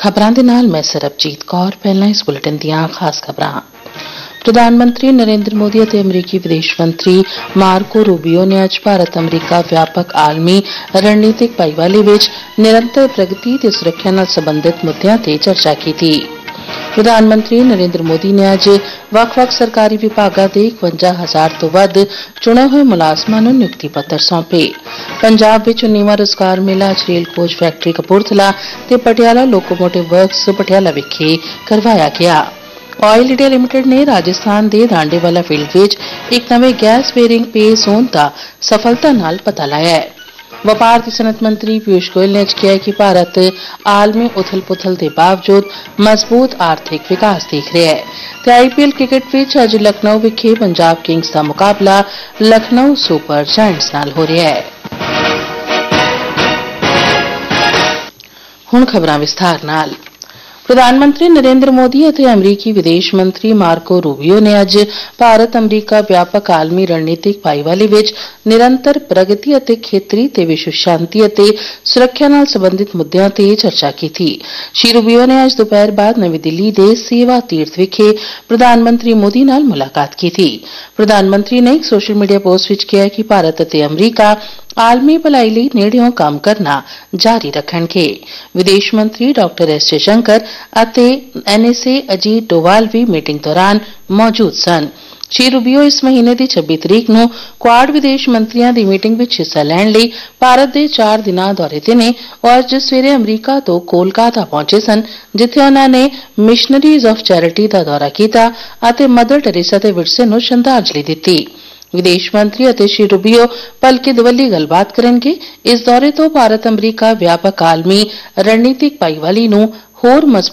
खबरां दे नाल मैं सरबजीत कौर। पहला इस बुलेटिन दीआं खास खबरां। प्रधानमंत्री नरेंद्र मोदी ਅਤੇ अमरीकी विदेश मंत्री मार्को रूबियो ने अज भारत अमरीका व्यापक आलमी रणनीतिक भाईवाली विच निरंतर प्रगति ते सुरक्षा नाल संबंधित मुद्दਿਆਂ ते चर्चा की। प्रधानमंत्री नरेंद्र मोदी ने अज ਵੱਖ-ਵੱਖ सरकारी विभागां दे 51,000 ਤੋਂ ਵੱਧ चुने हुए मुलाजमां ਨੂੰ नियुक्ति पत्र सौंपे। पंजाब विच 19वां रोजगार मेला अज रेल कोच फैक्टरी कपूरथला ते पटियाला लोकोमोटिव वर्क्स पटियाला विखे करवाया गया। ऑयल इंडिया लिमिटेड ने राजस्थान के रांडेवाला फील्ड विच एक नवे गैस बेरिंग पे जोन का सफलता नाल पता लाया है। वपार ते सनत मंत्री पीयूष गोयल ने अज कहा कि भारत आलमी उथल पुथल के बावजूद मजबूत आर्थिक विकास देख रहा है। IPL क्रिकेट विच अज लखनऊ विखे पंजाब किंग्स का मुकाबला लखनऊ सुपर जायंट्स नाल हो रहा है। हुण खबरां विस्तार नाल। प्रधानमंत्री नरेंद्र मोदी ਅਤੇ अमरीकी विदेश मंत्री मार्को रूबियो ने अज भारत अमरीका व्यापक आलमी रणनीतिक भाईवाली विच निरंतर प्रगति ਅਤੇ ਖੇਤਰੀ ਤੇ विश्व शांति ਅਤੇ सुरक्षा ਨਾਲ संबंधित मुद्दਿਆਂ ਤੇ चर्चा की। श्री रूबियो ने अज दोपहर बाद नवी दिल्ली ਦੇ सेवा तीर्थ विखे प्रधानमंत्री मोदी ਨਾਲ मुलाकात की। प्रधानमंत्री ने एक सोशल मीडिया पोस्ट विच कहा कि भारत ਅਤੇ अमरीका आलमी भलाई ਲਈ ਨੇੜਿਓਂ ਕੰਮ ਕਰਨਾ ਜਾਰੀ ਰੱਖਣਗੇ। विदेश मंत्री डॉ एस जयशंकर ਅਤੇ NSA अजीत डोवाल भी मीटिंग दौरान मौजूद सन। श्री रूबियो इस महीने की 26 तरीक ਨੂੰ क्वाड विदेश मंत्रियों की मीटिंग में हिस्सा लैण ਲਈ भारत के 4 दिना दौरे ते ने और अज सवेरे अमरीका तो कोलकाता पहुंचे सन, जिथे उन्होंने मिशनरीज ऑफ चैरिटी का दौरा किया और मदर टेरेसा के विरसे ਨੂੰ श्रद्धांजलि दी। विदेश मंत्री ਅਤੇ श्री रूबियो भलके दवल्ली गलबात करेंगे। इस दौरे तो भारत अमरीका व्यापक आलमी रणनीतिक भाईवाली ਨੂੰ ਹੋਰ